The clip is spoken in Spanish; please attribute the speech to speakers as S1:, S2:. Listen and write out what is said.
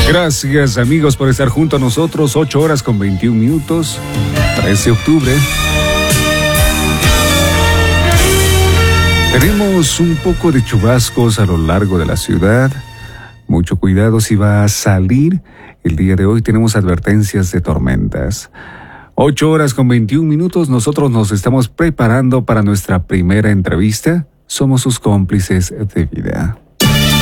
S1: Gracias amigos por estar junto a nosotros. 8 horas con 21 minutos. 13 de octubre. Tenemos un poco de chubascos a lo largo de la ciudad. Mucho cuidado si va a salir. El día de hoy tenemos advertencias de tormentas. 8 horas con 21 minutos. Nosotros nos estamos preparando para nuestra primera entrevista. Somos sus cómplices de vida.